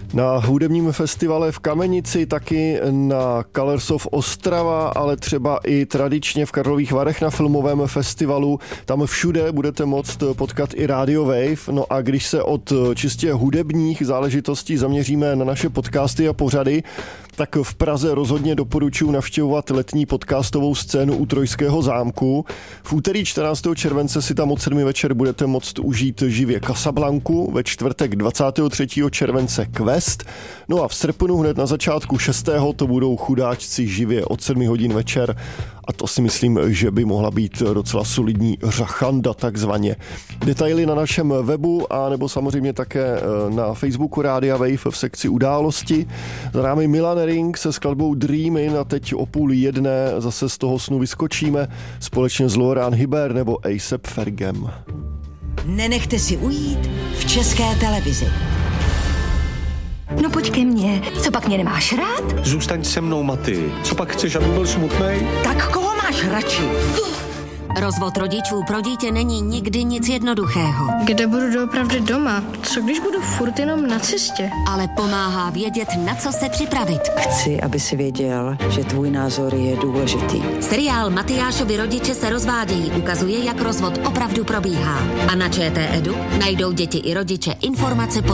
Na hudebním festivale v Kamenici, taky na Colors of Ostrava, ale třeba i tradičně v Karlových Varech na filmovém festivalu. Tam všude budete moct potkat i Radio Wave. No a když se od čistě hudebních záležitostí zaměříme na naše podcasty a pořady, tak v Praze rozhodně doporučuji navštěvovat letní podcastovou scénu u Trojského zámku. V úterý 14. července si tam od 7 večer budete moct užít živě Casablanku, ve čtvrtek 23. července Quest, no a v srpnu hned na začátku 6. to budou chudáčci živě od 7 hodin večer a to si myslím, že by mohla být docela solidní řachanda takzvaně. Detaily na našem webu a nebo samozřejmě také na Facebooku Rádia Wave v sekci události. Za námi Milan Ring se skladbou Dreamin' a teď o 12:30 zase z toho snu vyskočíme společně s Laurent Hubert nebo A$AP Fergem. Nenechte si ujít v České televizi. No pojď ke mně, co pak mě nemáš rád? Zůstaň se mnou, Maty. Co pak chceš, aby byl smutnej? Tak koho máš radši? Rozvod rodičů pro dítě není nikdy nic jednoduchého. Kde budu doopravdy doma? Co když budu furt jenom na cestě? Ale pomáhá vědět, na co se připravit. Chci, aby si věděl, že tvůj názor je důležitý. Seriál Matyášovi rodiče se rozvádějí ukazuje, jak rozvod opravdu probíhá. A na ČT Edu najdou děti i rodiče informace